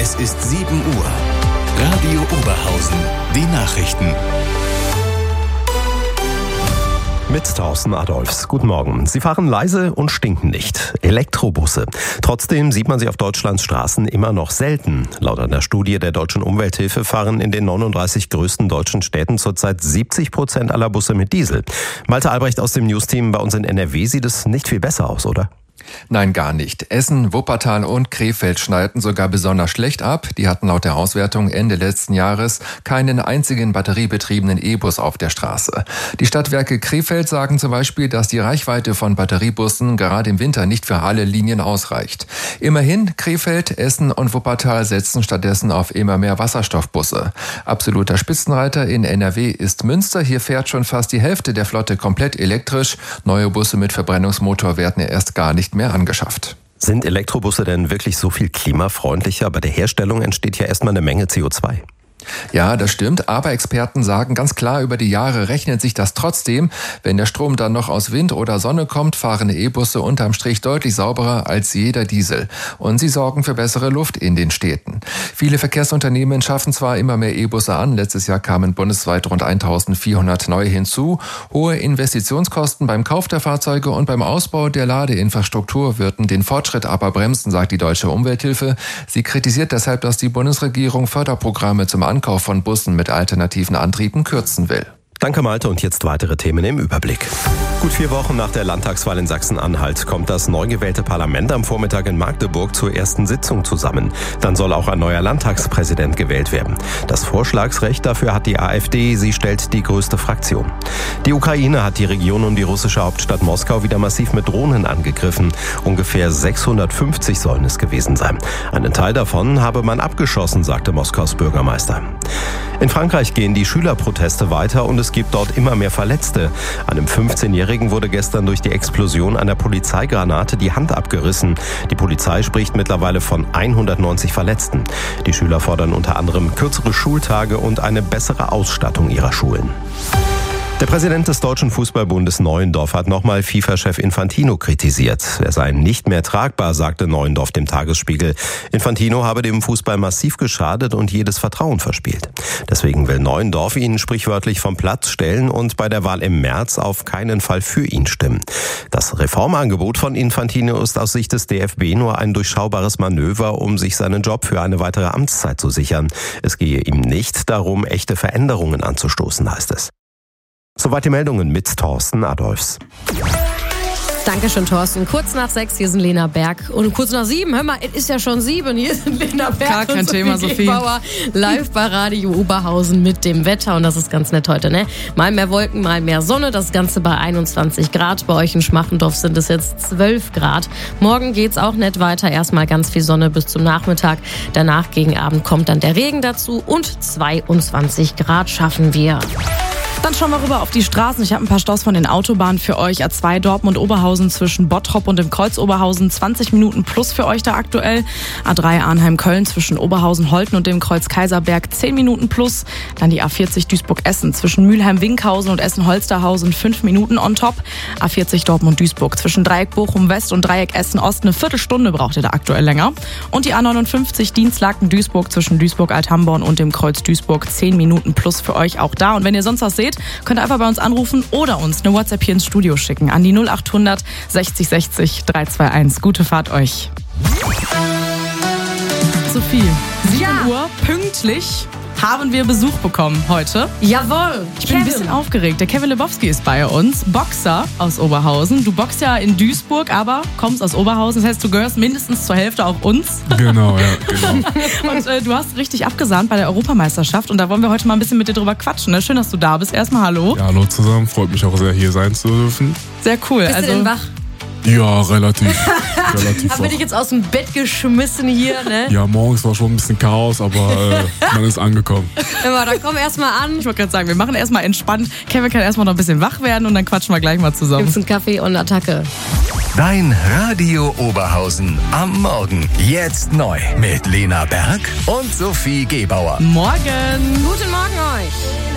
Es ist 7 Uhr. Radio Oberhausen. Die Nachrichten. Mit Thorsten Adolfs. Guten Morgen. Sie fahren leise und stinken nicht. Elektrobusse. Trotzdem sieht man sie auf Deutschlands Straßen immer noch selten. Laut einer Studie der Deutschen Umwelthilfe fahren in den 39 größten deutschen Städten zurzeit 70% aller Busse mit Diesel. Malte Albrecht aus dem Newsteam bei uns in NRW sieht es nicht viel besser aus, oder? Nein, gar nicht. Essen, Wuppertal und Krefeld schneiden sogar besonders schlecht ab. Die hatten laut der Auswertung Ende letzten Jahres keinen einzigen batteriebetriebenen E-Bus auf der Straße. Die Stadtwerke Krefeld sagen zum Beispiel, dass die Reichweite von Batteriebussen gerade im Winter nicht für alle Linien ausreicht. Immerhin, Krefeld, Essen und Wuppertal setzen stattdessen auf immer mehr Wasserstoffbusse. Absoluter Spitzenreiter in NRW ist Münster. Hier fährt schon fast die Hälfte der Flotte komplett elektrisch. Neue Busse mit Verbrennungsmotor werden erst gar nicht mehr angeschafft. Sind Elektrobusse denn wirklich so viel klimafreundlicher? Bei der Herstellung entsteht ja erstmal eine Menge CO2. Ja, das stimmt, aber Experten sagen ganz klar, über die Jahre rechnet sich das trotzdem. Wenn der Strom dann noch aus Wind oder Sonne kommt, fahren E-Busse unterm Strich deutlich sauberer als jeder Diesel. Und sie sorgen für bessere Luft in den Städten. Viele Verkehrsunternehmen schaffen zwar immer mehr E-Busse an. Letztes Jahr kamen bundesweit rund 1400 neue hinzu. Hohe Investitionskosten beim Kauf der Fahrzeuge und beim Ausbau der Ladeinfrastruktur würden den Fortschritt aber bremsen, sagt die Deutsche Umwelthilfe. Sie kritisiert deshalb, dass die Bundesregierung Förderprogramme zum Ankauf von Bussen mit alternativen Antrieben kürzen will. Danke Malte und jetzt weitere Themen im Überblick. Gut 4 Wochen nach der Landtagswahl in Sachsen-Anhalt kommt das neu gewählte Parlament am Vormittag in Magdeburg zur ersten Sitzung zusammen. Dann soll auch ein neuer Landtagspräsident gewählt werden. Das Vorschlagsrecht dafür hat die AfD, sie stellt die größte Fraktion. Die Ukraine hat die Region um die russische Hauptstadt Moskau wieder massiv mit Drohnen angegriffen. Ungefähr 650 sollen es gewesen sein. Einen Teil davon habe man abgeschossen, sagte Moskaus Bürgermeister. In Frankreich gehen die Schülerproteste weiter und es gibt dort immer mehr Verletzte. Einem 15-Jährigen wurde gestern durch die Explosion einer Polizeigranate die Hand abgerissen. Die Polizei spricht mittlerweile von 190 Verletzten. Die Schüler fordern unter anderem kürzere Schultage und eine bessere Ausstattung ihrer Schulen. Der Präsident des Deutschen Fußballbundes Neuendorf hat nochmal FIFA-Chef Infantino kritisiert. Er sei nicht mehr tragbar, sagte Neuendorf dem Tagesspiegel. Infantino habe dem Fußball massiv geschadet und jedes Vertrauen verspielt. Deswegen will Neuendorf ihn sprichwörtlich vom Platz stellen und bei der Wahl im März auf keinen Fall für ihn stimmen. Das Reformangebot von Infantino ist aus Sicht des DFB nur ein durchschaubares Manöver, um sich seinen Job für eine weitere Amtszeit zu sichern. Es gehe ihm nicht darum, echte Veränderungen anzustoßen, heißt es. Soweit die Meldungen mit Thorsten Adolfs. Dankeschön, Thorsten. Kurz nach 6, hier sind Lena Berg. Und kurz nach 7, hör mal, es ist ja schon 7, hier sind Lena Berg. Gar kein Thema, Sophie. Bauer, live bei Radio Oberhausen mit dem Wetter. Und das ist ganz nett heute, ne? Mal mehr Wolken, mal mehr Sonne. Das Ganze bei 21 Grad. Bei euch in Schmachendorf sind es jetzt 12 Grad. Morgen geht's auch nett weiter. Erstmal ganz viel Sonne bis zum Nachmittag. Danach gegen Abend kommt dann der Regen dazu. Und 22 Grad schaffen wir. Dann schauen wir rüber auf die Straßen. Ich habe ein paar Staus von den Autobahnen für euch. A2 Dortmund-Oberhausen zwischen Bottrop und dem Kreuz Oberhausen. 20 Minuten plus für euch da aktuell. A3 Arnheim-Köln zwischen Oberhausen-Holten und dem Kreuz Kaiserberg. 10 Minuten plus. Dann die A40 Duisburg-Essen zwischen Mülheim-Winkhausen und Essen-Holsterhausen. 5 Minuten on top. A40 Dortmund-Duisburg zwischen Dreieck Bochum-West und Dreieck Essen-Ost. Eine Viertelstunde braucht ihr da aktuell länger. Und die A59 Dienstlaken-Duisburg zwischen Duisburg-Althamborn und dem Kreuz Duisburg. 10 Minuten plus für euch auch da. Und wenn ihr sonst was seht, könnt ihr einfach bei uns anrufen oder uns eine WhatsApp hier ins Studio schicken an die 0800 60 60 321. Gute Fahrt euch. Sophie, 7 Uhr, pünktlich haben wir Besuch bekommen heute. Jawohl. Ich bin ein bisschen aufgeregt. Der Kevin Lebowski ist bei uns, Boxer aus Oberhausen. Du boxst ja in Duisburg, aber kommst aus Oberhausen. Das heißt, du gehörst mindestens zur Hälfte auch uns. Genau, ja, genau. Und du hast richtig abgesahnt bei der Europameisterschaft und da wollen wir heute mal ein bisschen mit dir drüber quatschen. Ne? Schön, dass du da bist. Erstmal hallo. Ja, hallo zusammen. Freut mich auch sehr, hier sein zu dürfen. Sehr cool. Bist du denn wach? Ja, relativ Haben wir dich jetzt aus dem Bett geschmissen hier, ne? Ja, morgens war schon ein bisschen Chaos, aber man ist angekommen. Immer, dann komm erstmal an. Ich wollte gerade sagen, wir machen erstmal entspannt. Kevin kann erstmal noch ein bisschen wach werden und dann quatschen wir gleich mal zusammen. Gibt's einen Kaffee und Attacke. Dein Radio Oberhausen am Morgen. Jetzt neu mit Lena Berg und Sophie Gebauer. Morgen. Guten Morgen euch.